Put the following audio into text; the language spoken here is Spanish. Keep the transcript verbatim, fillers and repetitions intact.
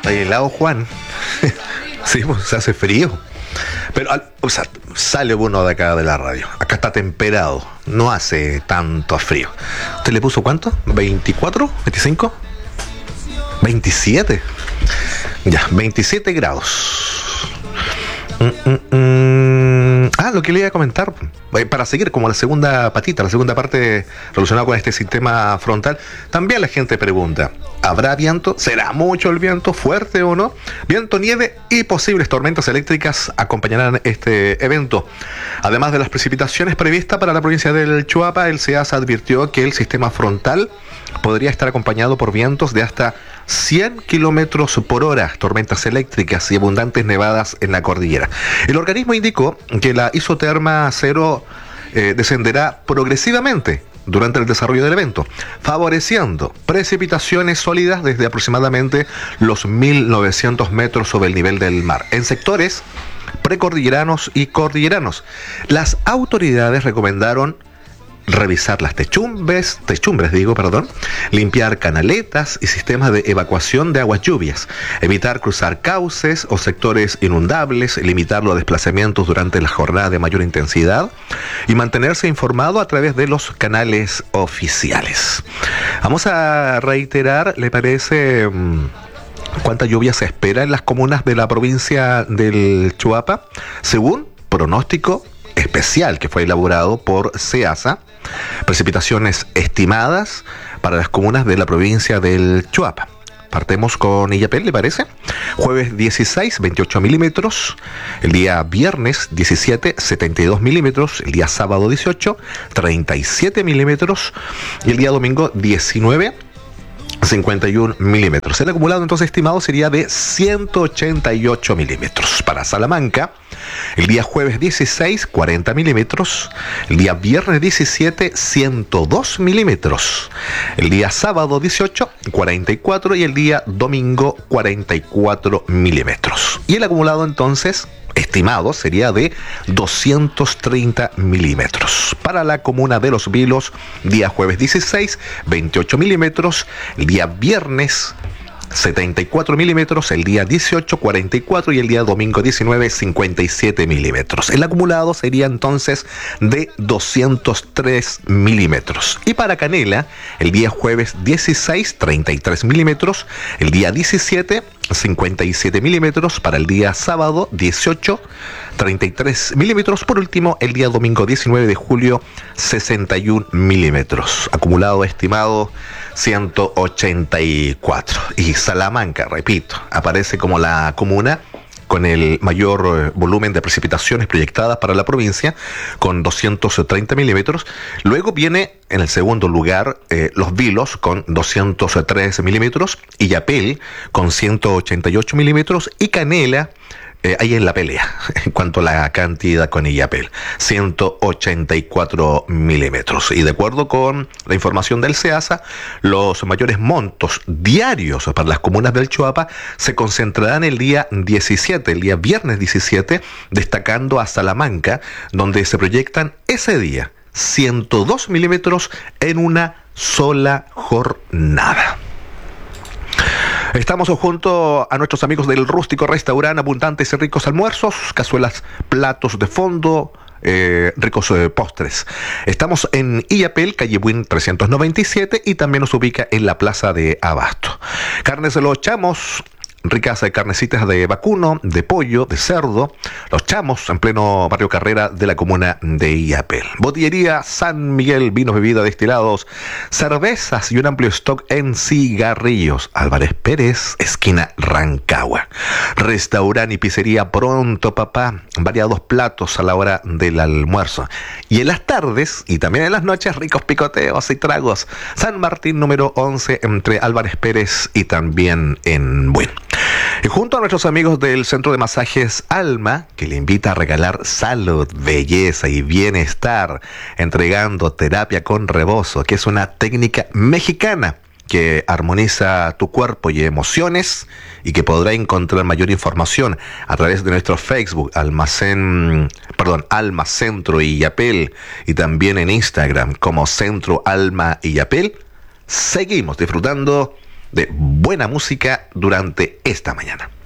ahí helado, Juan. Sí, pues se hace frío. Pero, o sea, sale uno de acá de la radio. Acá está temperado. No hace tanto frío. ¿Usted le puso cuánto? ¿veinticuatro? ¿veinticinco? ¿veintisiete? Ya, veintisiete grados. Mm, mm, mm. Ah, lo que le iba a comentar, para seguir como la segunda patita, la segunda parte relacionada con este sistema frontal, también la gente pregunta, ¿habrá viento? ¿Será mucho el viento? ¿Fuerte o no? Viento, nieve y posibles tormentas eléctricas acompañarán este evento. Además de las precipitaciones previstas para la provincia del Choapa, el SEASA advirtió que el sistema frontal podría estar acompañado por vientos de hasta cien kilómetros por hora, tormentas eléctricas y abundantes nevadas en la cordillera. El organismo indicó que la isoterma cero eh, descenderá progresivamente durante el desarrollo del evento, favoreciendo precipitaciones sólidas desde aproximadamente los mil novecientos metros sobre el nivel del mar, en sectores precordilleranos y cordilleranos. Las autoridades recomendaron revisar las techumbres, techumbres digo, perdón, limpiar canaletas y sistemas de evacuación de aguas lluvias, evitar cruzar cauces o sectores inundables, limitar los desplazamientos durante la jornada de mayor intensidad y mantenerse informado a través de los canales oficiales. Vamos a reiterar, ¿le parece cuánta lluvia se espera en las comunas de la provincia del Choapa? Según pronóstico especial que fue elaborado por SEASA, precipitaciones estimadas para las comunas de la provincia del Choapa. Partemos con Illapel, ¿le parece? Jueves dieciséis, veintiocho milímetros. El día viernes diecisiete, setenta y dos milímetros. El día sábado dieciocho, treinta y siete milímetros. Y el día domingo diecinueve, cincuenta y uno milímetros. El acumulado entonces estimado sería de ciento ochenta y ocho milímetros. Para Salamanca, el día jueves dieciséis, cuarenta milímetros. El día viernes diecisiete, ciento dos milímetros. El día sábado dieciocho, cuarenta y cuatro. Y el día domingo, cuarenta y cuatro milímetros. Y el acumulado entonces estimado sería de doscientos treinta milímetros. Para la comuna de Los Vilos, día jueves dieciséis, veintiocho milímetros. El día viernes setenta y cuatro milímetros, el día dieciocho, cuarenta y cuatro y el día domingo diecinueve, cincuenta y siete milímetros. El acumulado sería entonces de doscientos tres milímetros. Y para Canela, el día jueves dieciséis, treinta y tres milímetros, el día diecisiete, cincuenta y siete milímetros, para el día sábado dieciocho, treinta y tres milímetros, por último el día domingo diecinueve de julio, sesenta y uno milímetros. Acumulado estimado ciento ochenta y cuatro. Y Salamanca, repito, aparece como la comuna con el mayor volumen de precipitaciones proyectadas para la provincia, con doscientos treinta milímetros. Luego viene en el segundo lugar eh, Los Vilos con doscientos tres milímetros, Illapel con ciento ochenta y ocho milímetros y Canela Eh, ahí en la pelea, en cuanto a la cantidad con Illapel, ciento ochenta y cuatro milímetros. Y de acuerdo con la información del SEASA, los mayores montos diarios para las comunas del Choapa se concentrarán el día diecisiete, el día viernes diecisiete, destacando a Salamanca, donde se proyectan ese día ciento dos milímetros en una sola jornada. Estamos junto a nuestros amigos del Rústico Restaurante, abundantes y ricos almuerzos, cazuelas, platos de fondo, eh, ricos eh, postres. Estamos en Illapel, calle Buin trescientos noventa y siete, y también nos ubica en la Plaza de Abasto. Carnes de los Chamos, ricas carnecitas de vacuno, de pollo, de cerdo, Los Chamos, en pleno barrio Carrera de la comuna de Illapel. Botillería San Miguel, vinos, bebidas, destilados, cervezas y un amplio stock en cigarrillos. Álvarez Pérez, esquina Rancagua. Restaurante y pizzería Pronto Papá, variados platos a la hora del almuerzo. Y en las tardes y también en las noches, ricos picoteos y tragos. San Martín número once, entre Álvarez Pérez y también en Buin. Y junto a nuestros amigos del Centro de Masajes Alma, que le invita a regalar salud, belleza y bienestar, entregando terapia con rebozo, que es una técnica mexicana que armoniza tu cuerpo y emociones, y que podrá encontrar mayor información a través de nuestro Facebook, Almacén, perdón, Alma Centro Illapel, y también en Instagram como Centro Alma Illapel. Seguimos disfrutando de buena música durante esta mañana.